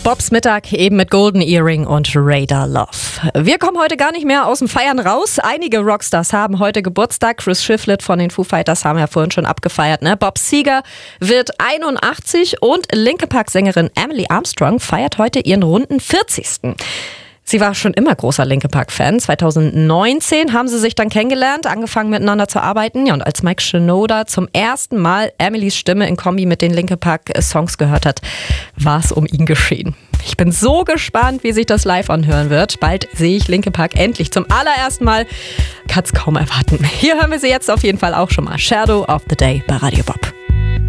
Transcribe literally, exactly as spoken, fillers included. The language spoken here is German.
Bobs Mittag eben mit Golden Earring und Radar Love. Wir kommen heute gar nicht mehr aus dem Feiern raus. Einige Rockstars haben heute Geburtstag. Chris Shiflett von den Foo Fighters haben wir vorhin schon abgefeiert. Ne? Bob Seger wird einundachtzig und Linkin Park-Sängerin Emily Armstrong feiert heute ihren runden vierzigsten Sie war schon immer großer Linkin Park-Fan. zweitausendneunzehn haben sie sich dann kennengelernt, angefangen miteinander zu arbeiten. Ja, und als Mike Shinoda zum ersten Mal Emilys Stimme in Kombi mit den Linkin Park-Songs gehört hat, war es um ihn geschehen. Ich bin so gespannt, wie sich das live anhören wird. Bald sehe ich Linkin Park endlich zum allerersten Mal. Kann's kaum erwarten. Hier hören wir sie jetzt auf jeden Fall auch schon mal. Shadow of the Day bei Radio Bob.